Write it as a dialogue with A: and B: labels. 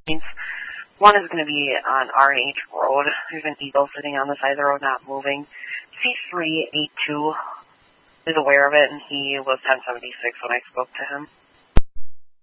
A: One is going to be on R&H Road. There's an eagle sitting on the side of the road not moving. C382 is aware of it, and he was 1076 when I spoke to him.